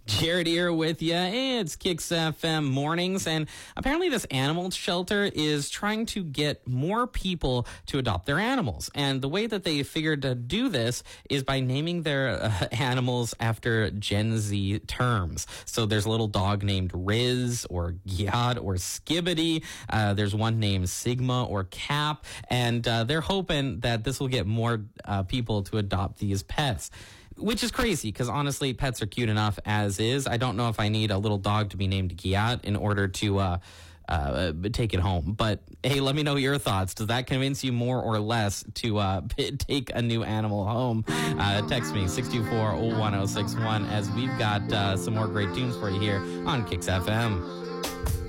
Jared here with you. It's Kicks FM mornings, and apparently this animal shelter is trying to get more people to adopt their animals. And the way that they figured to do this is by naming their animals after Gen Z terms. So there's a little dog named Riz or Gyad or Skibbity. There's one named Sigma or Cap, and they're hoping that this will get more people to adopt these pets. Which is crazy, because honestly, pets are cute enough as is. I don't know if I need a little dog to be named Gyat in order to take it home. But hey, let me know your thoughts. Does that convince you more or less to take a new animal home? Text me 624-01061 as we've got some more great tunes for you here on Kicks FM.